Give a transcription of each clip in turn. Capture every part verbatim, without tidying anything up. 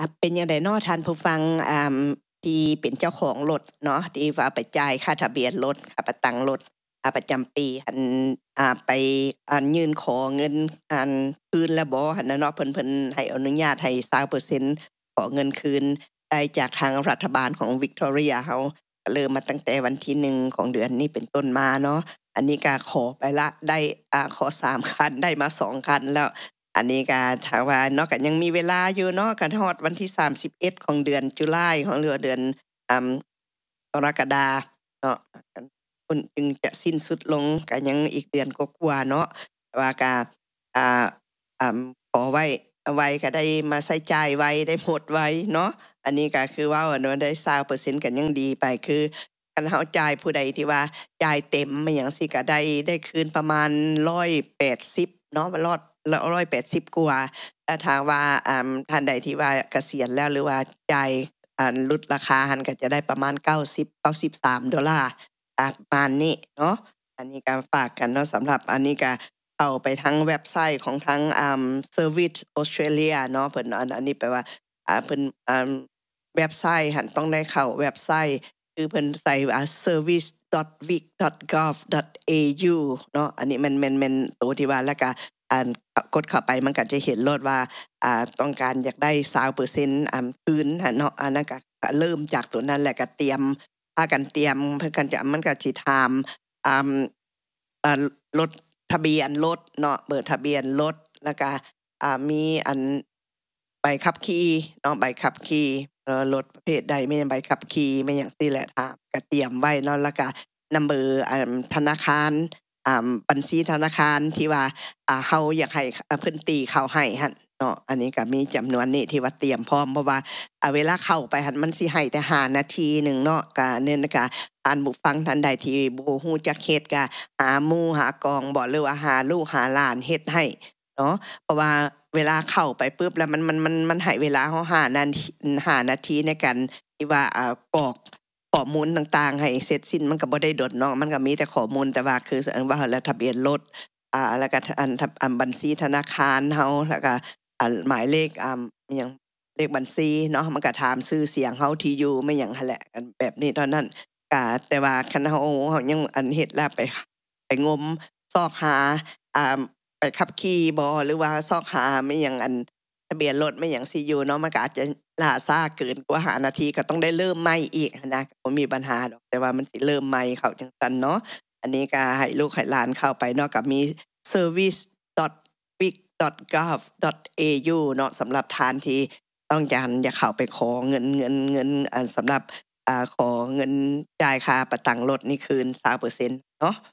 อ่ะเป็นยังไงเนาะท่านผู้ฟังอ่าที่เป็นเจ้าของรถเนาะที่ว่าไปจ่ายค่าทะเบียนรถค่าประตังรถอ่าประจำปีอันอ่าไปอันยื่นขอเงินอันคืนแล้วบ่หั่นน่ะเนาะเพิ่นเพิ่นให้อนุญาตให้ ยี่สิบเปอร์เซ็นต์ ขอเงินคืนได้จากทางรัฐบาลของวิกตอเรียเฮาก็เริ่มมาตั้งแต่วันที่หนึ่งของเดือนนี้เป็นต้นมาเนาะอันนี้ก็ขอไปละได้อ่าขอสามคันได้มาสองคันแล้วอันนี้ก็ถ้าว่าเนาะก็ยังมีเวลาอยู่เนาะก็ฮอดวันที่สามสิบเอ็ดของเดือนตุลาของเรือเดือนอ่ากรกฎาเนาะคุณจึงจะสิ้นสุดลงก็ยังอีกเดือนกว่าๆเนาะแต่ว่าก็อ่าอ่าขอไว้ไว้ก็ได้มาใช้จ่ายไว้ได้หมดไว้เนาะอันนี้ก็คือว่าเนาะได้ ยี่สิบเปอร์เซ็นต์ กันยังดีไปคือคันเฮาจ่ายผู้ใดที่ว่าจ่ายเต็มไม่หยังสิก็ได้ได้คืนประมาณหนึ่งร้อยแปดสิบเนาะรอดหนึ่งร้อยแปดสิบกว่าแต่ถ้าว่าอ่าท่านใดที่ว่าเกษียณแล้วหรือว่าจ่ายอ่าลดราคาหันก็จะได้ประมาณเก้าสิบ เก้าสิบสามดอลลาร์อ่าประมาณนี้เนาะอันนี้ก็ฝากกันเนาะสำหรับอันนี้ก็เข้าไปทั้งเว็บไซต์ของทั้งอ่า Service Australia เนาะเพิ่นอันอันนี้แปลว่าอ่าเพิ่นอ่าเว็บไซต์หันต้องได้เข้าเว็บไซต์คือเพิ่นใส่ว่า service dot vic dot gov dot a u เนาะอันนี้มันมันมันตัวที่ว่าแล้วก็อ่ากดเข้าไปมันก็จะเห็นโลดว่าอ่าต้องการอยากได้ ยี่สิบเปอร์เซ็นต์ อ่าคืนหั่นเนาะอันนั้นก็เริ่มจากตัวนั้นแหละก็เตรียมพากันเตรียมเพิ่นกันจะมันก็สิถามอ่าอ่ารถทะเบียนรถเนาะเบอร์ทะเบียนรถแล้วก็อ่ามีอันใบขับขี่เนาะใบขับขี่เอ่อรถประเภทใดไม่ใบขับขี่ไม่หยังซี่แหละถามก็เตรียมไว้เนาะแล้วก็นัมเบอร์อ่าธนาคารอ่าบัญชีธนาคารที่ว่าอ่าเฮาอยากให้เพิ่นตีเข้าให้หั่นเนาะอันนี้ก็มีจำนวนนี้ที่ว่าเตรียมพร้อมเพราะว่าอ่าเวลาเข้าไปหั่นมันสิให้แต่ห้านาทีนึงเนาะก็เนี่ยนะก็ท่านผู้ฟังท่านใดที่บ่ฮู้จักเฮ็ดก็หาหมู่หากองบ่หรือว่าหาลูกหาหลานเฮ็ดให้เนาะเพราะว่าเวลาเข้าไปปึ๊บแล้วมันมันมันมันให้เวลาเฮาห้านาทีห้านาทีในการที่ว่าอ่ากรอกข้อมูลต่างๆให้เสร็จสิ้นมันก็บ่ได้ดดเนาะมันก็มีแต่ข้อมูลแต่ว่าคือว่าแล้วทะเบียนรถอ่าแล้วก็อันอันบัญชีธนาคารเฮาแล้วก็อันหมายเลขอ่าอิหยังเลขบัญชีเนาะมันก็ถามชื่อเสียงเฮาที่อยู่ไม่หยังหั่นแหละอันแบบนี้เท่านั้นก็แต่ว่าคันเฮาเฮายังอันเฮ็ดแล้วไปไปงมซอกหาอ่าไปขับขี่บ่หรือว่าซอกหาไม่หยังอันทะเบียนรถไม่หยังสิอยู่เนาะมันก็อาจจะล่าช้าเกินกว่าห้านาทีก็ต้องได้เริ่มใหม่อีกหั้นนะบ่มีปัญหาดอกแต่ว่ามันสิเริ่มใหม่เข้าจังซั่นเนาะอันนี้ก็ให้ลูกให้หลานเข้าไปเนาะก็มี service dot vic dot gov dot a u เนาะสำหรับทานที่ต้องการอยากเข้าไปขอเงินเงินเงินอันสำหรับอ่าขอเงินจ่ายค่าประตังรถนี่คืน ยี่สิบเปอร์เซ็นต์ เนาะ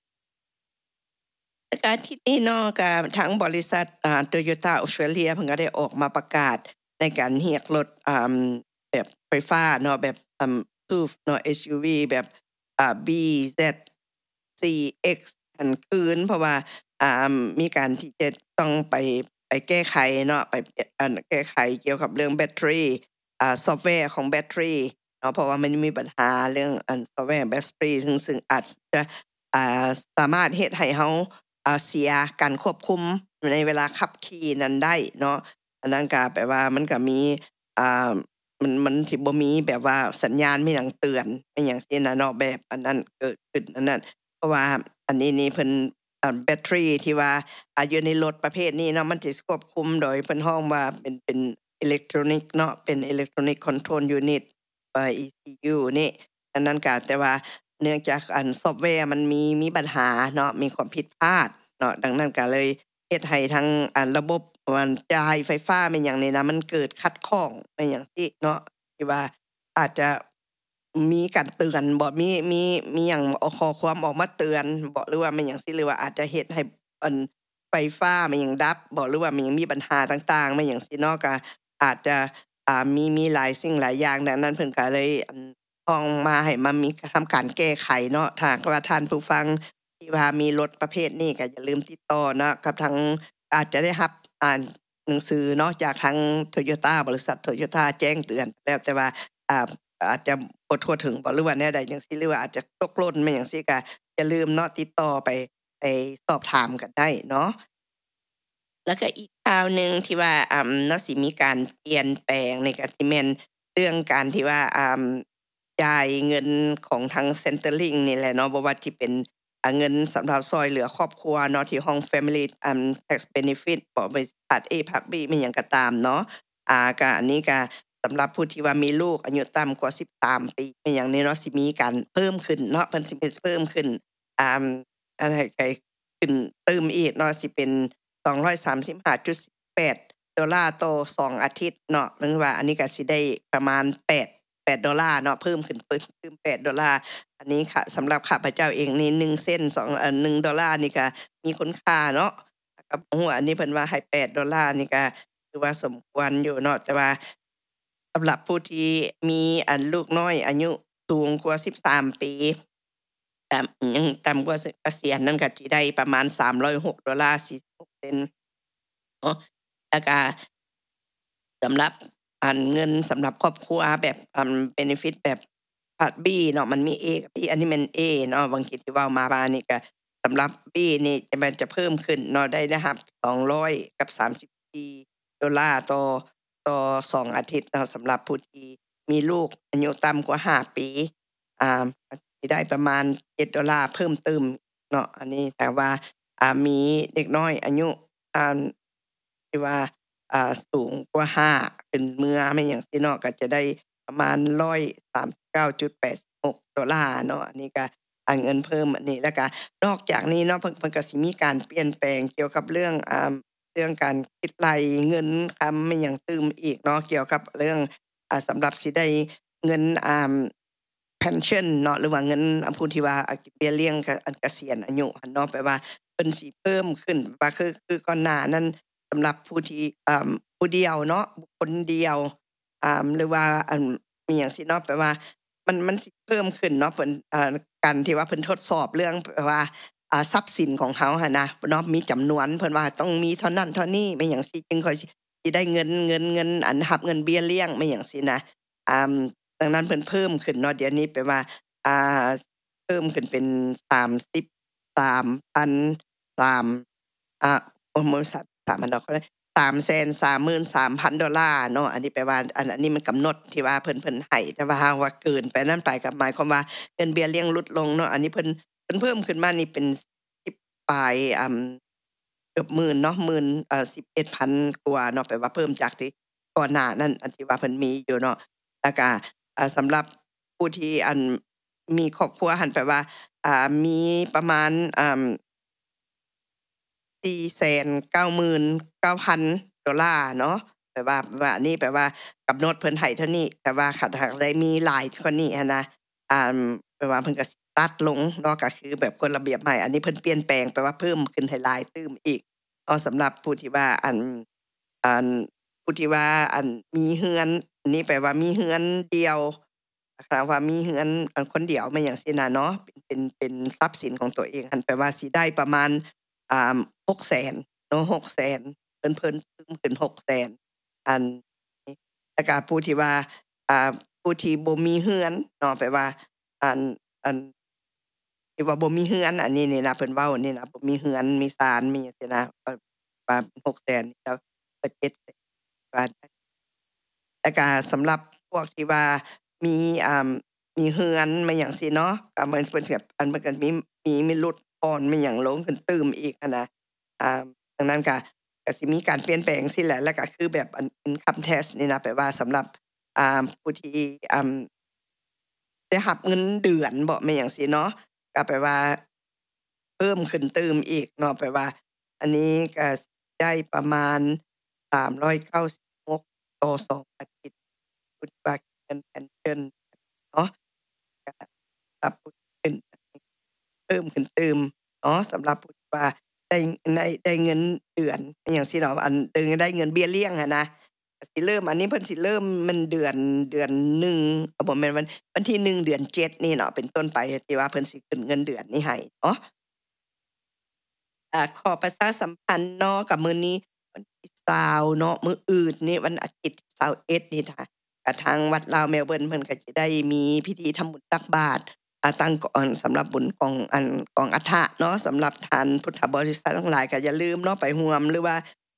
แล้วก็ที่นี่เนาะก็ทั้งบริษัทอ่า Toyota Australia เพิ่นก็ได้ออกมาประกาศในการเรียกรถอ่าแบบไฟฟ้าเนาะแบบอ่า เอส ยู วี เนาะ เอส ยู วี แบบอ่า บี แซด ซี เอ็กซ์ อันคืนเพราะว่าอ่ามีการที่จะต้องไปไปแก้ไขเนาะไปอันแก้ไขเกี่ยวกับเรื่องแบตเตอรี่อ่าซอฟต์แวร์ของแบตเตอรี่เนาะเพราะว่ามันมีปัญหาเรื่องอันซอฟต์แวร์แบตเตอรี่ซึ่งซึ่งอาจจะอ่าสามารถเฮ็ดให้เฮาอ่าเสียการควบคุมในเวลาขับขี่นั้นได้เนาะอันนั้นก็แปลว่ามันก็มีอ่ามันมันสิบ่มีแบบว่าสัญญาณมีหยังเตือนอิหยังซี้นะเนาะแบบอันนั้นเกิดขึ้นอันนั้นเพราะว่าอันนี้นี่เพิ่นอ่าแบตเตอรี่ที่ว่าอ่าอยู่ในรถประเภทนี้เนาะมันสิควบคุมโดยเพิ่นฮ้องว่าเป็นเป็นอิเล็กทรอนิกส์เนาะเป็น Electronic Control Unit อ่า อี ซี ยู นี่อันนั้นก็แต่ว่าเนื่องจากอันซอฟต์แวร์มันมีมีปัญหาเนาะมีความผิดพลาดเนาะดังนั้นก็เลยเฮ็ดให้ทั้งอันระบบมันจ่ายไฟฟ้าแม่นหยังนี่นะมันเกิดขัดข้องแม่นหยังซี้เนาะที่ว่าอาจจะมีการเตือนบ่มีมีมีหยังข้อความออกมาเตือนบ่หรือว่าแม่นหยังซี้หรือว่าอาจจะเฮ็ดให้อันไฟฟ้าแม่นหยังดับบ่หรือว่ามันยังมีปัญหาต่างๆแม่นหยังซี้เนาะก็อาจจะอ่ามีมีหลายสิ่งหลายอย่างดังนั้นเพิ่นก็เลยอันฮ้องมาให้มามีทำการแก้ไขเนาะถ้าหากว่าท่านผู้ฟังที่ว่ามีรถประเภทนี้ก็อย่าลืมติดต่อเนาะกับทางอาจจะได้รับอ่านหนังสือเนาะจากทาง Toyota บริษัท Toyota แจ้งเตือนแล้วแต่ว่าอ่าอาจจะบ่ทั่วถึงบ่หรือว่าแนวใดจังซี่หรือว่าอาจจะตกหล่นแม่นหยังซี้ก็อย่าลืมเนาะติดต่อไปไปสอบถามกันได้เนาะแล้วก็อีกข่าวหนึ่งที่ว่าอ่าเนาะสิมีการเปลี่ยนแปลงในก็สิแม่นเรื่องการที่ว่าอ่าจ่ายเงินของทาง Centrelink นี่แหละเนาะบ่ว่าสิเป็นอ่าเงินสำหรับช่วยเหลือครอบครัวเนาะที่ห้อง Family อ่า Tax Benefit บ่ว่าสิภาค A ภาค B อิหยังก็ตามเนาะอ่าก็อันนี้ก็สำหรับผู้ที่ว่ามีลูกอายุต่ำกว่าสิบสามปีอิหยังนี่เนาะสิมีการเพิ่มขึ้นเนาะเพิ่นสิเพิ่มขึ้นอ่าอันให้ให้ขึ้นเติมอีกเนาะสิเป็น สองร้อยสามสิบห้าจุดแปด ดอลลาร์ต่อสองอาทิตย์เนาะมันว่าอันนี้ก็สิได้ประมาณแปด แปดดอลลาร์เนาะเพิ่มขึ้นเพิ่มแปดดอลลาร์อันนี้ค่ะสำหรับข้าพเจ้าเองนี่หนึ่งเซนต์สองเอ่อหนึ่งดอลลาร์นี่ก็มีคุณค่าเนาะกับหัวอันนี้เพิ่นว่าให้แปดดอลลาร์นี่ก็ถือว่าสมควรอยู่เนาะแต่ว่าสำหรับผู้ที่มีอันลูกน้อยอายุสูงกว่าสิบสามปีต่ำยังต่ำกว่าเกษียณนั่นก็สิได้ประมาณสามร้อยหกดอลลาร์สี่สิบหกเซนต์เนาะแล้วก็สำหรับอันเงินสำหรับครอบครัวแบบอัน benefit แบบพาร์ท B เนาะมันมี A กับ B อันนี้มัน A เนาะบางทีที่เว้ามาว่านี่ก็สำหรับ B นี่จะมันจะเพิ่มขึ้นเนาะได้นะครับสองร้อยกับสามสิบสี่ดอลลาร์ต่อต่อสองอาทิตย์เนาะสำหรับผู้ที่มีลูกอายุต่ำกว่าห้าปีอ่าสิได้ประมาณเจ็ดดอลลาร์เพิ่มเติมเนาะอันนี้แต่ว่าอ่ามีเด็กน้อยอายุอ่าที่ว่าอ่าสูงกว่าห้าเป็นเมื่อไม่หยังซี้เนาะก็จะได้ประมาณหนึ่งร้อยสามสิบเก้าจุดแปดหกดอลลาร์เนาะอันนี้ก็อันเงินเพิ่มอันนี้แล้วก็นอกจากนี้เนาะเพิ่นเพิ่นก็สิมีการเปลี่ยนแปลงเกี่ยวกับเรื่องอ่าเรื่องการคิดรายเงินคำไม่หยังตืมอีกเนาะเกี่ยวกับเรื่องอ่าสำหรับสิได้เงินอ่า pension เนาะหรือว่าเงินผู้ที่ว่าเบี้ยเลี้ยงอันเกษียณอายุหั่นเนาะแปลว่าเพิ่นสิเพิ่มขึ้นว่าคือคือก่อนหน้านั้นสำหรับผู้ที่อ่าผู้เดียวเนาะบุคคลเดียวอ่าหรือว่าอันมีหยังสิเนาะแปลว่ามันมันสิเพิ่มขึ้นเนาะเพิ่นอ่าการที่ว่าเพิ่นทดสอบเรื่องแปลว่าอ่าทรัพย์สินของเขาหั่นนะเนาะมีจำนวนเพิ่นว่าต้องมีเท่านั้นเท่านี้ไม่หยังสิจึงค่อยสิสิได้เงินเงินเงินอันรับเงินเบี้ยเลี้ยงไม่หยังสินะอ่าดังนั้นเพิ่นเพิ่มขึ้นเนาะเดี๋ยวนี้แปลว่าอ่าเพิ่มขึ้นเป็นสามสิบสามพันสามอ่าโอ้บ่สามพันดอกก็ได้ สามแสนสามหมื่นสามพัน ดอลลาร์เนาะอันนี้แปลว่าอันอันนี้มันกำหนดที่ว่าเพิ่นเพิ่นให้แต่ว่าหากว่าเกินไปนั้นไปก็หมายความว่าเงินเบี้ยเลี้ยงลดลงเนาะอันนี้เพิ่นเพิ่นเพิ่มขึ้นมานี่เป็นสิบปลายอ่าเกือบหมื่นเนาะหมื่นเอ่อ สิบเอ็ดพัน กว่าเนาะแปลว่าเพิ่มจากที่ก่อนหน้านั้นอันที่ว่าเพิ่นมีอยู่เนาะแล้วก็อ่าสำหรับผู้ที่อันมีครอบครัวหั่นแปลว่าอ่ามีประมาณอ่า สี่แสนเก้าหมื่นเก้าพัน ดอลลาร์เนาะแปลว่าว่าอันนี้แปลว่ากำหนดเพิ่นให้เท่านี้แต่ว่าคันหากได้มีหลายกว่านี้หั้นนะอ่าแปลว่าเพิ่นก็สิตัดลงเนาะก็คือแบบกฎระเบียบใหม่อันนี้เพิ่นเปลี่ยนแปลงแปลว่าเพิ่มขึ้นให้หลายตืมอีกเนาะสำหรับผู้ที่ว่าอันอันผู้ที่ว่าอันมีเรือนอันนี้แปลว่ามีเรือนเดียวถ้าว่ามีเรือนอันคนเดียวไม่หยังซี้น่ะเนาะเป็นเป็นเป็นทรัพย์สินของตัวเองหั้นแปลว่าสิได้ประมาณอ่า หกแสน เนาะ หกแสน เพิ่นเพิ่นเพิ่มขึ้น หกแสน อันแล้วก็ผู้ที่ว่าอ่าผู้ที่บ่มีเรือนเนาะแปลว่าอันอันที่ว่าบ่มีเรือนอันนี้นี่นะเพิ่นเว้านี่นะบ่มีเรือนมีศาลมีหยังซี้นะก็ว่า หกแสน แล้วก็เจ็ดแสนว่าแล้วก็สำหรับพวกที่ว่ามีอ่ามีเรือนมาหยังซี้เนาะก็เหมือนเพิ่นสิอันมันก็มีมีมีลดทอนมีหยังลงขึ้นตืมอีกหั้นนะ อ่าดังนั้นก็ก็สิมีการเปลี่ยนแปลงจั่งซี้แหละแล้วก็คือแบบอัน income tax นี่นะแปลว่าสำหรับอ่าผู้ที่อ่าได้รับเงินเดือนบ่แม่นหยังซี้เนาะก็แปลว่าเพิ่มขึ้นเติมอีกเนาะแปลว่าอันนี้ก็สิได้ประมาณสามร้อยเก้าสิบหกต่อสองอาทิตย์พุทธว่าเงิน pension เนาะก็ปรับขึ้นเพิ่มขึ้นเติมเนาะสำหรับผู้ที่ว่า ได้ได้ได้เงินเดือนอหยังซี้เนาะอันดึงได้เงินเบี้ยเลี้ยงหั้นนะก็สิเริ่มอันนี้เพิ่นสิเริ่มมันเดือนเดือนหนึ่งเอ้อบ่แม่นวันวันที่หนึ่งเดือนเจ็ดนี่เนาะเป็นต้นไปที่ว่าเพิ่นสิขึ้นเงินเดือนนี้ให้เนาะอ่าขอประชาสัมพันธ์เนาะกับมื้อนี้วันที่ยี่สิบเนาะมื้ออื่นนี่วันอาทิตย์ที่ยี่สิบเอ็ดนี่ค่ะก็ทางวัดลาวแมวเบิ่นเพิ่นก็สิได้มีพิธีทำบุญตักบาตร อ่าตั้งก่อนสำหรับบุญกองอันกองอัฐะเนาะสำหรับทานพุทธบริษัททั้งหลายก็อย่าลืมเนาะไปร่วมหรือว่า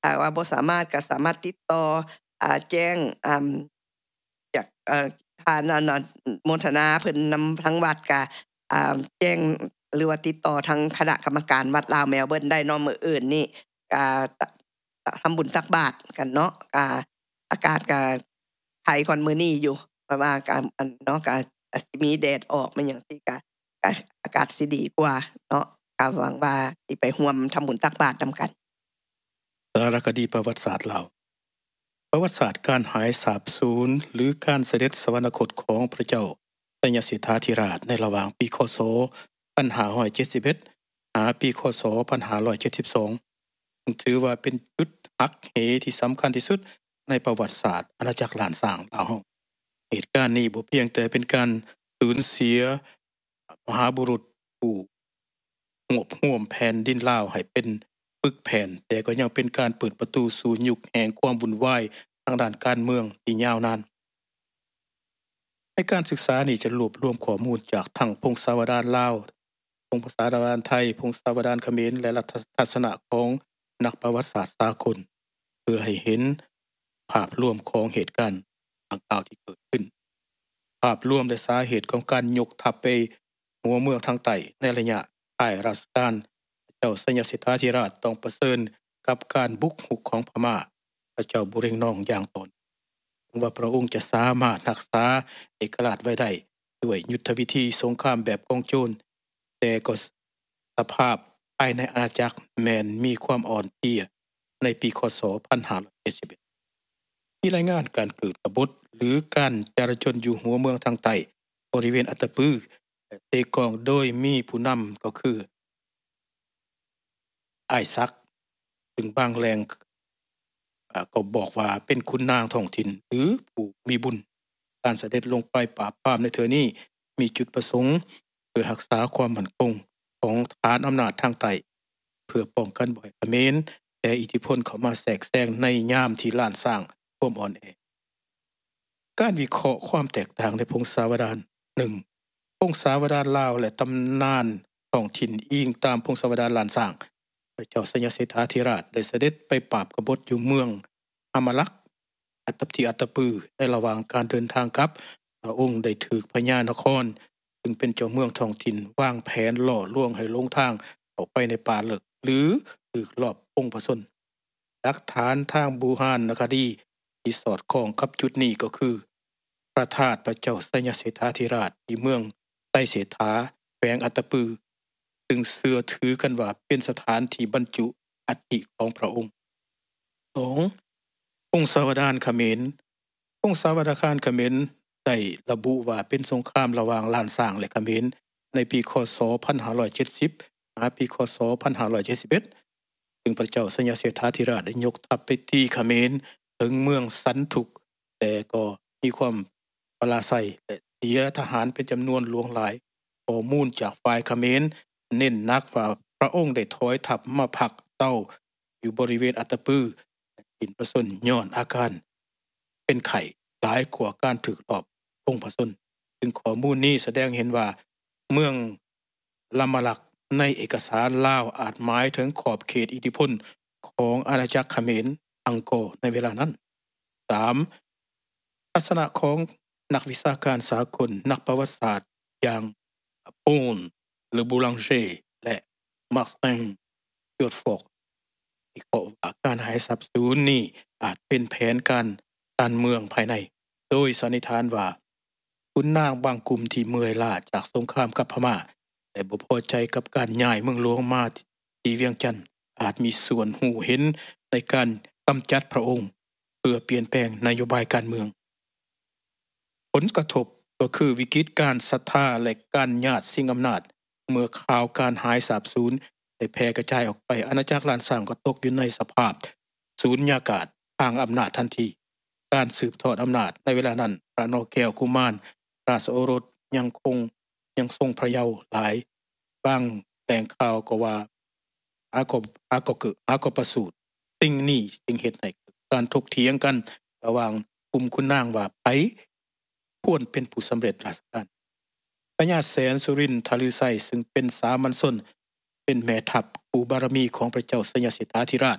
หากว่าบ่สามารถก็สามารถติดต่ออ่าแจ้งอ่าจากเอ่อทานอันน่ะโมทนาเพิ่นนำทางวัดก็อ่าแจ้งหรือว่าติดต่อทางคณะกรรมการวัดลาวแมลเบิร์นได้เนาะมื้ออื่นนี่ก็ตะทำบุญตักบาตรกันเนาะอ่าอากาศก็ไข้ก่อนมื้อนี้อยู่เพราะว่าการอันเนาะก็อาจสิมีแดดออกมาหยังซี่ก็ก็อากาศสิดีกว่าเนาะก็หวังว่าสิไปร่วมทำบุญตักบาตรนำกันสารคดีประวัติศาสตร์ลาวประวัติศาสตร์การหายสาบสูญหรือการเสด็จสวรรคตของพระเจ้าสัญญสิทธาธิราชในระหว่างปีคศหนึ่งพันห้าร้อยเจ็ดสิบเอ็ดหาปีคศหนึ่งพันห้าร้อยเจ็ดสิบสองถือว่าเป็นจุดหักเหที่สำคัญที่สุดในประวัติศาสตร์อาณาจักรล้านสร้างลาวเหตุการณ์นี้บ่เพียงแต่เป็นการสูญเสียมหาบุรุษผู้งบห่วมแผ่นดินลาวให้เป็นปึกแผ่นแต่ก็ยังเป็นการเปิดประตูสู่ยุคแห่งความวุ่นวายทางด้านการเมืองที่ยาวนานในการศึกษานี้จะรวบรวมข้อมูลจากทั้งพงศาวดารลาวพงศาวดารไทยพงศาวดารเขมรและลัทธิทัศนะของนักประวัติศาสตร์สากลเพื่อให้เห็นภาพรวมของเหตุการณ์ดังกล่าวที่เกิดขึ้นภาพรวมและสาเหตุของการยกทัพไปหัวเมืองทางใต้ในระยะท้ายรัชกาลเจ้าสัญญสิทธาธิราชต้องประเสริญกับการบุกรุกของพม่าพระเจ้าบุเรงนองอย่างตนว่าพระองค์จะสามารถรักษาเอกราชไว้ได้ด้วยยุทธวิธีสงครามแบบกองโจรแต่ก็สภาพภายในอาณาจักรแม้นมีความอ่อนเพลียในปีคศหนึ่งพันห้าร้อยเจ็ดสิบเอ็ดมีรายงานการเกิดกบฏหรือการจราจรอยู่หัวเมืองทางใต้บริเวณอัตตปือและเตกองโดยมีผู้นำก็คืออ้ายซักถึงบางแรงก็บอกว่าเป็นคุณนางท้องถิ่นหรือผู้มีบุญการเสด็จลงไปปราบปรามในเทื่อนี้มีจุดประสงค์เพื่อรักษาความมั่นคงของฐานอำนาจทางใต้เพื่อป้องกันบ่ให้เขมรแต่อิทธิพลเข้ามาแทรกแซงในยามที่ล้านสร้างความอ่อนแอการวิเคราะห์ความแตกต่างในพงศาวดารหนึ่งพงศาวดารลาวและตำนานท้องถิ่นอิงตามพงศาวดารล้านสร้างพระเจ้าสัญญสิทธาธิราชได้เสด็จไปปราบกบฏอยู่เมืองอมรักษ์อัตตที่อัตตปือในระหว่างการเดินทางกลับพระองค์ได้ถูกพญานครซึ่งเป็นเจ้าเมืองท้องถิ่นวางแผนล่อลวงให้ลงทางออกไปในป่าลึกหรือถูกลอบปงผสนหลักฐานทางบูฮานคดีที่สอดคล้องกับจุดนี้ก็คือพระธาตุพระเจ้าสัญญสิทธาธิราชที่เมืองไต้เสถาแขวงอัตตปือซึ่งเชื่อถือกันว่าเป็นสถานที่บรรจุอัฐิของพระองค์ สอง พงศาวดารเขมรพงศาวดารเขมรได้ระบุว่าเป็นสงครามระหว่างล้านสร้างและเขมรในปีคศหนึ่งพันห้าร้อยเจ็ดสิบหาปีคศหนึ่งพันห้าร้อยเจ็ดสิบเอ็ดซึ่งพระเจ้าสัญญสิทธาธิราชได้ยกทัพไปตีเขมรถึงเมืองสันถุกแต่ก็มีความปราศัยและเสียทหารเป็นจำนวนหลวงหลายข้อมูลจากฝ่ายเขมรเน้นนักว่าพระองค์ได้ถอยทัพมาพักเต้าอยู่บริเวณอัตตปือกินประสนย้อนอาการเป็นไข้หลายกว่าการถูกลอบปงผสนซึ่งข้อมูลนี้แสดงเห็นว่าเมืองลำมะลักในเอกสารลาวอาจหมายถึงขอบเขตอิทธิพลของอาณาจักรเขมรอังกอร์ในเวลานั้น สาม ทัศนะของนักวิชาการสากลนักประวัติศาสตร์อย่างโอนหรือบูลังเชและมาร์ตินจอร์ดฟอกที่กล่าวว่าการหายสับสูญนี้อาจเป็นแผนการการเมืองภายในโดยสันนิษฐานว่าขุนนางบางกลุ่มที่เมื่อยล้าจากสงครามกับพม่าแต่บ่พอใจกับการย้ายเมืองหลวงมาที่เวียงจันทน์อาจมีส่วนหูเห็นในการกำจัดพระองค์เพื่อเปลี่ยนแปลงนโยบายการเมืองผลกระทบก็คือวิกฤตการศรัทธาและการญาติสิ่งอำนาจเมื่อข่าวการหายสาบสูญได้แพร่กระจายออกไปอาณาจักรล้านสร้างก็ตกอยู่ในสภาพสูญญากาศทางอำนาจทันทีการสืบทอดอำนาจในเวลานั้นพระนแก้วกุมารราชโอรสยังคงยังทรงพระเยาว์หลายบางแหล่งข่าวก็ว่าอากบอากกอากประสูติสิ่งนี้จึงเฮ็ดให้การถกเถียงกันระหว่างกลุ่มคุณนางว่าไผควรเป็นผู้สำเร็จราชการพญาแสนสุรินทร์ทลือไสซึ่งเป็นสามัญชนเป็นแม่ทัพผู้บารมีของพระเจ้าสัญญสิทธาธิราช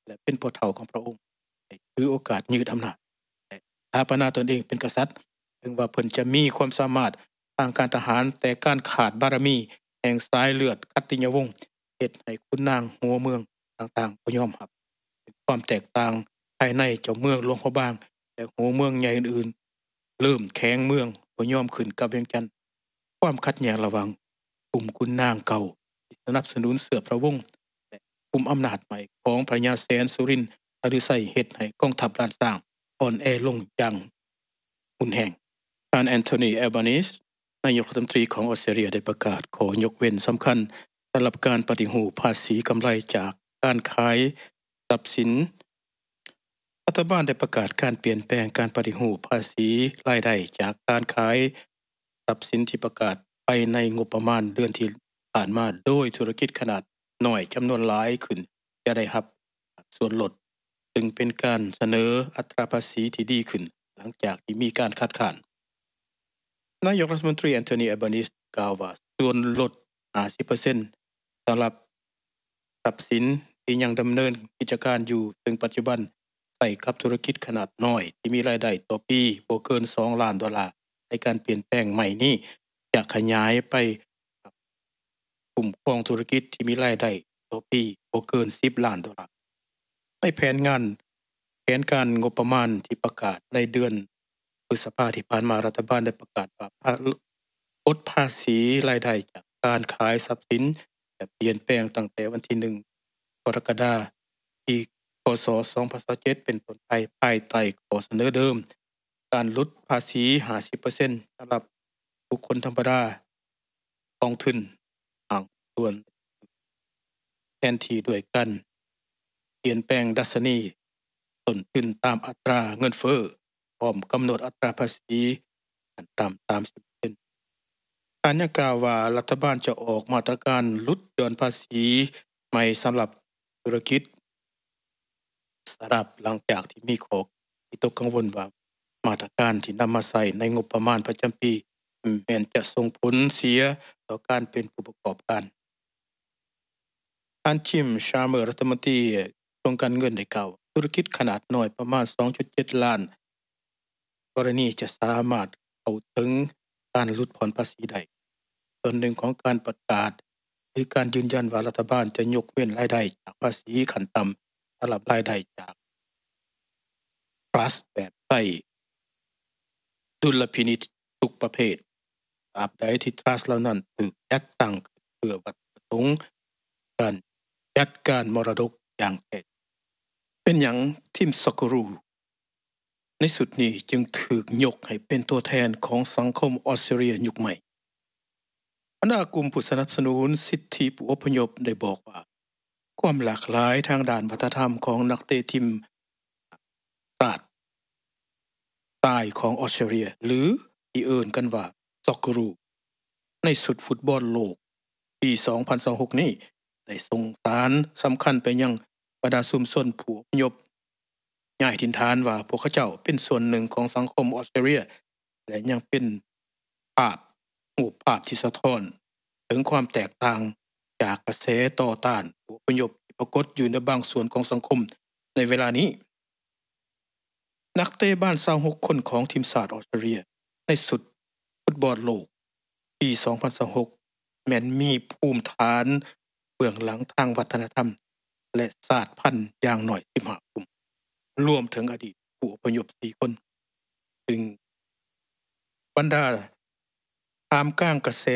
และเป็นพ่อเฒ่าของพระองค์ถือโอกาสยืดอำนาจและสถาปนาตนเองเป็นกษัตริย์ถึงว่าเพิ่นจะมีความสามารถทางการทหารแต่การขาดบารมีแห่งสายเลือดคัตติยวงศ์เฮ็ดให้ขุนนางหัวเมืองต่างๆบ่ยอมรับเป็นความแตกต่างภายในเจ้าเมืองหลวงพระบางและหัวเมืองใหญ่อื่นๆเริ่มแข็งเมืองบ่ยอมขึ้นกับเวียงจันทน์ความขัดแย้งระหว่างกลุ่มขุนนางเก่าที่สนับสนุนเสือพระวงศ์และกลุ่มอำนาจใหม่ของพระยาแสนสุรินทร์อฤทัยเฮ็ดให้กองทัพล้านสร้างอ่อนแอลงอย่างรุนแรงท่านแอนโทนีแอลบานีสนายกรัฐมนตรีของออสเตรเลียได้ประกาศขอยกเว้นสำคัญสำหรับการปฏิหูปภาษีกำไรจากการขายทรัพย์สินรัฐบาลได้ประกาศการเปลี่ยนแปลงการปฏิหูปภาษีรายได้จากการขายทรัพย์สินที่ประกาศไปในงบประมาณเดือนที่ผ่านมาโดยธุรกิจขนาดน้อยจำนวนหลายขึ้นจะได้รับส่วนลดซึ่งเป็นการเสนออัตราภาษีที่ดีขึ้นหลังจากที่มีการคัดค้านนายกรัฐมนตรีแอนโทนี แอลบานีสกล่าวว่าส่วนลด ห้าสิบเปอร์เซ็นต์ สำหรับทรัพย์สินที่ยังดำเนินกิจการอยู่ซึ่งปัจจุบันใส่กับธุรกิจขนาดน้อยที่มีรายได้ต่อปีบ่เกินสองล้านดอลลาร์ในการเปลี่ยนแปลงใหม่นี้จะขยายไปกลุ่มกองธุรกิจที่มีรายได้ต่อปีบ่เกินสิบล้านดอลลาร์ในแผนงานแผนการงบประมาณที่ประกาศในเดือนพฤษภาคมที่ผ่านมารัฐบาลได้ประกาศว่าลดภาษีรายได้จากการขายทรัพย์สินจะเปลี่ยนแปลงตั้งแต่วันที่หนึ่งกรกฎาคมปีพ.ศ. สองพันยี่สิบเจ็ดเป็นต้นไปภายใต้ข้อเสนอเดิมการลดภาษี ห้าสิบเปอร์เซ็นต์ สำหรับบุคคลธรรมดาท้องถิ่นบางส่วนแทนที่ด้วยกันเปลี่ยนแปลงดัชนีต้นทุนตามอัตราเงินเฟ้อพร้อมกำหนดอัตราภาษีขั้นต่ำ สามสิบเปอร์เซ็นต์ การยังกล่าวว่ารัฐบาลจะออกมาตรการลดหย่อนภาษีใหม่สำหรับธุรกิจสำหรับหลังจากที่มีข้อวิตกกังวลว่ามาตรการที่นำมาใส่ในงบประมาณประจำปีแม้นจะส่งผลเสียต่อการเป็นผู้ประกอบการท่านจิมชาเมอร์รัฐมนตรีกรมการเงินได้กล่าวธุรกิจขนาดน้อยประมาณ สองจุดเจ็ด ล้านกรณีจะสามารถเข้าถึงการลดผ่อนภาษีได้ส่วนหนึ่งของการประกาศคือการยืนยันว่ารัฐบาลจะยกเว้นรายได้จากภาษีขั้นต่ำสำหรับรายได้จากทรัสต์แบบใต้ดุลพินิจทุกประเภทตราบใดที่ทรัสต์เหล่านั้นถูกจัดตั้งเพื่อวัตถุประสงค์การจัดการมรดกอย่างแท้เป็นหยังทีมซ็อกเกอรูในสุดนี้จึงถูกยกให้เป็นตัวแทนของสังคมออสเตรเลียยุคใหม่บรรดากลุ่มผู้สนับสนุนสิทธิผู้อพยพได้บอกว่าความหลากหลายทางด้านวัฒนธรรมของนักเตะทีมชาติใต้ของออสเตรเลียหรือที่เอิ้นกันว่าซ็อกเกอรูในสุดฟุตบอลโลกปีสองพันยี่สิบหกนี้ได้ส่งสารสำคัญไปยังบรรดาชุมชนผู้อพยพย้ายถิ่นฐานว่าพวกเขาเจ้าเป็นส่วนหนึ่งของสังคมออสเตรเลียและยังเป็นภาพรูปภาพที่สะท้อนถึงความแตกต่างจากกระแสต่อต้านผู้อพยพที่ปรากฏอยู่ในบางส่วนของสังคมในเวลานี้นักเตะบ้านยี่สิบหกคนของทีมชาติออสเตรเลียในสุดฟุตบอลโลกปีสองพันยี่สิบหกแม้นมีภูมิฐานเบื้องหลังทางวัฒนธรรมและศาสตร์พันธุ์อย่างน้อยสิบห้ากลุ่มรวมถึงอดีตผู้อพยพสี่คนซึ่งบรรดาตามกลางกระแส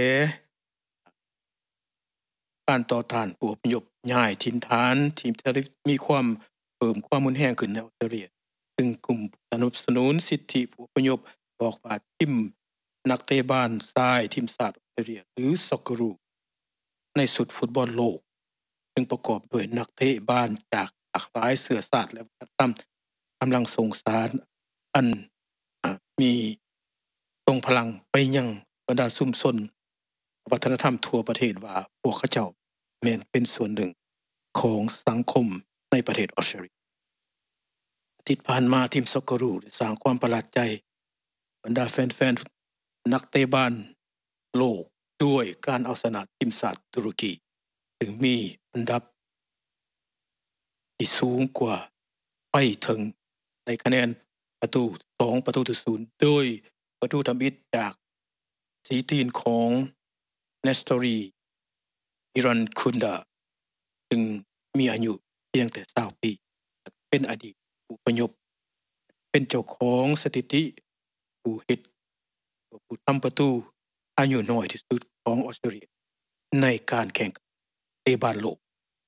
การต่อต้านผู้อพยพย้ายถิ่นฐานที่มีความเพิ่มความรุนแรงขึ้นในออสเตรเลียซึ่งกลุ่มสนับสนุนสิทธิผู้อพยพบอกว่าทีมนักเตะบ้านทรายทีมชาติออสเตรเลียหรือซ็อกเกอรูในสุดฟุตบอลโลกซึ่งประกอบด้วยนักเตะบ้านจากหลากหลายเชื้อชาติและวัฒนธรรมกำลังส่งสารอันมีทรงพลังไปยังบรรดาชุมชนวัฒนธรรมทั่วประเทศว่าพวกเขาเจ้าแม้นเป็นส่วนหนึ่งของสังคมในประเทศออสเตรเลียอาทิตย์ผ่านมาทีมซ็อกเกอรูได้สร้างความประหลาดใจบรรดาแฟนๆนักเตะบ้านโลกด้วยการเอาชนะทีมชาติตุรกีถึงมีอันดับที่สูงกว่าไปถึงในคะแนนประตูสองประตูต่อศูนย์โดยประตูทำอิฐจากสีตีนของเนสตอรีอิรันคุนดาซึ่งมีอายุเพียงแต่ยี่สิบปีเป็นอดีตผู้อพยพเป็นเจ้าของสถิติผู้เฮ็ดผู้ทำประตูอายุน้อยที่สุดของออสเตรเลียในการแข่งเตะบอลโลก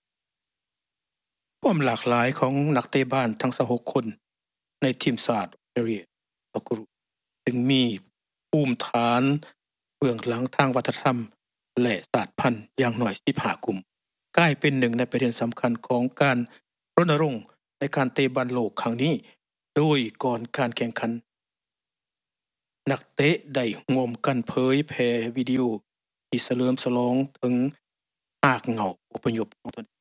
ความหลากหลายของนักเตะบอลทั้งสิบหกคนในทีมชาติออสเตรเลียตกรุซึ่งมีภูมิฐานเบื้องหลังทางวัฒนธรรมและศาสตร์พันธุ์อย่างน้อยสิบห้ากลุ่มกลายเป็นหนึ่งในประเด็นสำคัญของการรณรงค์ในการเตะบอลโลกครั้งนี้โดยก่อนการแข่งขันนักเตะได้ร่วมกันเผยแพร่วิดีโอที่เฉลิมฉลองถึงรากเหง้าอพยพของตน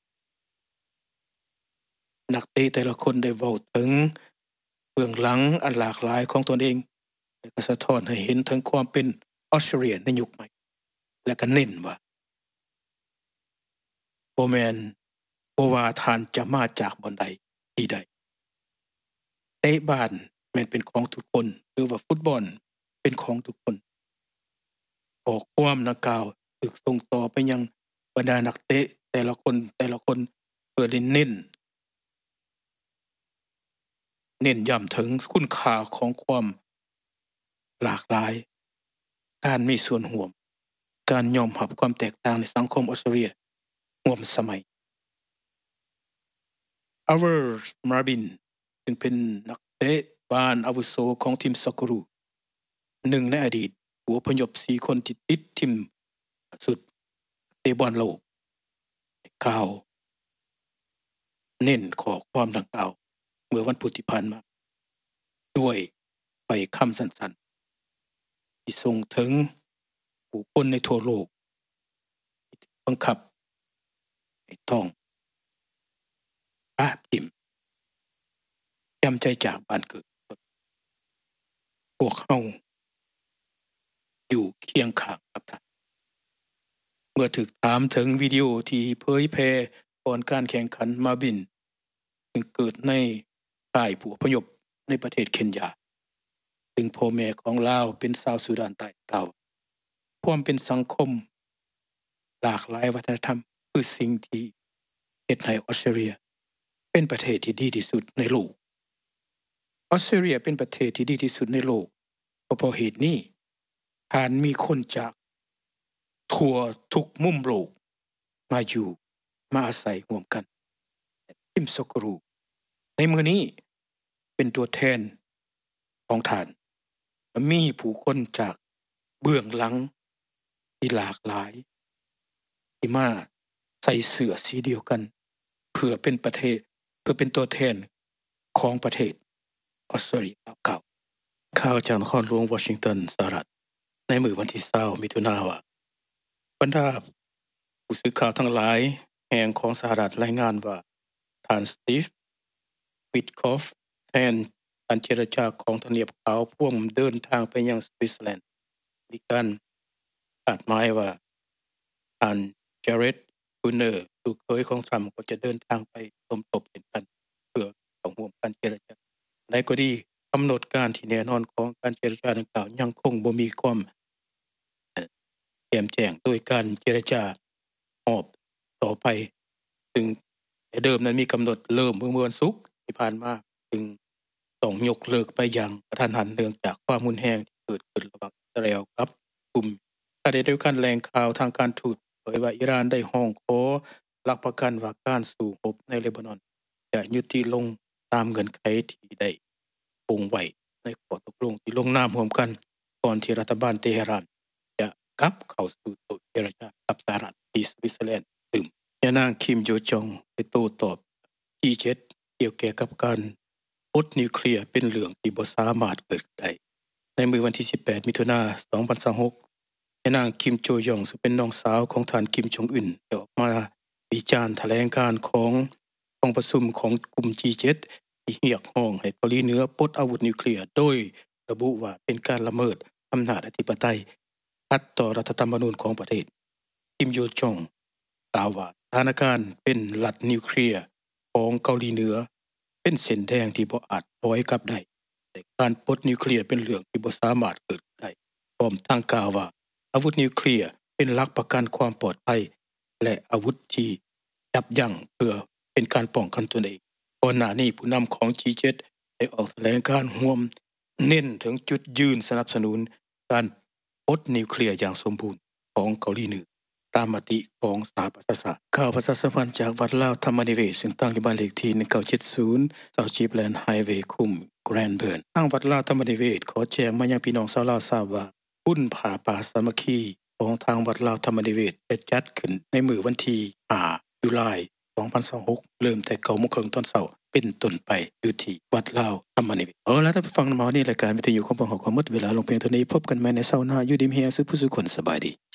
นักเตะแต่ละคนได้เว้าถึงเบื้องหลังอันหลากหลายของตนเองและก็สะท้อนให้เห็นถึงความเป็นออสเตรเลียในยุคใหม่และก็เน้นว่าบ่แม่นบ่ว่าท่านจะมาจากบ่อนใดที่ใดเตะบอลแม่นเป็นของทุกคนหรือว่าฟุตบอลเป็นของทุกคนขอความดังกล่าวถูกส่งต่อไปยังบรรดานักเตะแต่ละคนแต่ละคนเพื่อเน้นเน้นย้ำถึงคุณค่าของความหลากหลายการมีส่วนร่วมการยอมรับความแตกต่างในสังคมออสเตรเลียร่วมสมัย Alvaro Marbin ซึ่งเป็นนักเตะบอลอาวุโสของทีมซ็อกกรูหนึ่งในอดีตผู้อพยพสี่คนที่ติดทีมสุดเตะบอลโลกกล่าวเน้นขอความดังกล่าวเมื่อวันพุธที่ผ่านมาด้วยไปคำสั้นๆที่ส่งถึงผู้คนในทั่วโลกที่บังคับให้ต้องละทิ่มจำใจจากบ้านเกิดพวกเขาอยู่เคียงข้างกับท่านเมื่อถูกถามถึงวิดีโอที่เผยแพร่ก่อนการแข่งขันมาบินซึ่งเกิดในค่ายผู้อพยพในประเทศเคนยาซึ่งพ่อแม่ของลาวเป็นชาวสุดานใต้เก่าความเป็นสังคมหลากหลายวัฒนธรรมคือสิ่งที่เฮ็ดให้ออสเตรเลียเป็นประเทศที่ดีที่สุดในโลกออสเตรเลียเป็นประเทศที่ดีที่สุดในโลกก็เพราะเหตุนี้ทานมีคนจากทั่วทุกมุมโลกมาอยู่มาอาศัยร่วมกันทีมซ็อกกรูในมื้อนี้เป็นตัวแทนของท่านมีผู้คนจากเบื้องหลังที่หลากหลายที่มาใส่เสื้อสีเดียวกันเพื่อเป็นประเทศเพื่อเป็นตัวแทนของประเทศออสเตรเลียเก่าข่าวจากนครหลวงวอชิงตันสหรัฐในมื้อวันที่ยี่สิบมิถุนายนว่าบรรดาผู้สื่อข่าวทั้งหลายแห่งของสหรัฐรายงานว่าท่านสตีฟวิทคอฟแทนการเจรจาของทำเนียบขาวพ่วงเดินทางไปยังสวิตเซอร์แลนด์มีการคาดหมายว่าท่านเจเรดคูเนอร์ลูกเขยของทรัมป์ก็จะเดินทางไปสมทบเช่นกันเพื่อเข้าร่วมการเจรจาในกรณีกำหนดการที่แน่นอนของการเจรจาดังกล่าวยังคงบ่มีความแจ่มแจ้งโดยการเจรจาออบต่อไปซึ่งแต่เดิมนั้นมีกำหนดเริ่มเมื่อวันศุกร์ที่ผ่านมาจึงต้องยกเลิกไปอย่างกระทันหันเนื่องจากความรุนแรงที่เกิดขึ้นระหว่างอิสราเอลกับกลุ่มขณะเดียวกันแหล่งข่าวทางการทูตเผยว่าอิหร่านได้ร้องขอหลักประกันว่าการสู้รบในเลบานอนจะยุติลงตามเงื่อนไขที่ได้วงไว้ในข้อตกลงที่ลงนามร่วมกันก่อนที่รัฐบาลเตหะรานจะกลับเข้าสู่โต๊ะเจรจากับสหรัฐที่สวิตเซอร์แลนด์ซึ่งยานางคิมโยจองได้โต้ตอบ จี เจ็ด เกี่ยวแก่กับการปลดนิวเคลียร์เป็นเรื่องที่บ่สามารถเกิดได้ในมื้อวันที่สิบแปดมิถุนายนสองพันยี่สิบหกยานางคิมโจยองซึ่งเป็นน้องสาวของท่านคิมจงอึนได้ออกมาวิจารณ์แถลงการของห้องประชุมของกลุ่ม จี เจ็ด ที่เรียกร้องให้เกาหลีเหนือปลดอาวุธนิวเคลียร์โดยระบุว่าเป็นการละเมิดอำนาจอธิปไตยขัดต่อรัฐธรรมนูญของประเทศคิมโยจองกล่าวว่าสถานการณ์เป็นรัฐนิวเคลียร์ของเกาหลีเหนือเป็นเส้นแดงที่บ่อาจถอยกลับได้แต่การปลดนิวเคลียร์เป็นเรื่องที่บ่สามารถเกิดได้พร้อมทั้งกล่าวว่าอาวุธนิวเคลียร์เป็นหลักประกันความปลอดภัยและอาวุธที่ยับยั้งเพื่อเป็นการป้องกันตนเองก่อนหน้านี้ผู้นำของ จี เจ็ด ได้ออกแถลงการณ์ร่วมเน้นถึงจุดยืนสนับสนุนการปลดนิวเคลียร์อย่างสมบูรณ์ของเกาหลีเหนือตามมติของสหประชาชาติข่าวประชาสัมพันธ์จากวัดลาวธรรมนิเวศซึ่งตั้งอยู่บ้านเลขที่หนึ่งเก้าเจ็ดศูนย์ South Jeepland Highway คุม Grand Burn ทางวัดลาวธรรมนิเวศขอแจ้งมายังพี่น้องชาวลาวทราบว่าบุญผาป่าสามัคคีของทางวัดลาวธรรมนิเวศจะจัดขึ้นในมื้อวันที่ห้าตุลาคมสองพันยี่สิบหกเริ่มแต่ เก้าโมงครึ่ง ตอนเช้าเป็นต้นไปอยู่ที่วัดลาวธรรมนิเวศเอาล่ะท่านผู้ฟังมาวันนี้รายการวิทยุของพวกเราก็หมดเวลาลงเพียงเท่านี้พบกันใหม่ในเช้าหน้าอยู่ดีมีแรงสุขผู้สุขคนสบายดี